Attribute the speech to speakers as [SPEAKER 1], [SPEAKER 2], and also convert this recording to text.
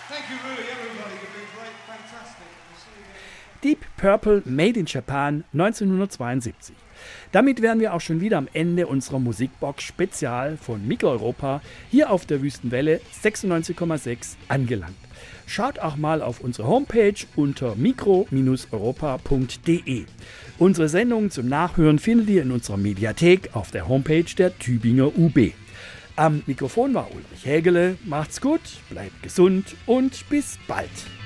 [SPEAKER 1] Thank you really, everybody. You've been great, fantastic. We'll see you again.
[SPEAKER 2] Deep Purple Made in Japan 1972. Damit wären wir auch schon wieder am Ende unserer Musikbox Spezial von Mitteleuropa hier auf der Wüstenwelle 96,6 angelangt. Schaut auch mal auf unsere Homepage unter mikro-europa.de. Unsere Sendungen zum Nachhören findet ihr in unserer Mediathek auf der Homepage der Tübinger UB. Am Mikrofon war Ulrich Hägele. Macht's gut, bleibt gesund und bis bald.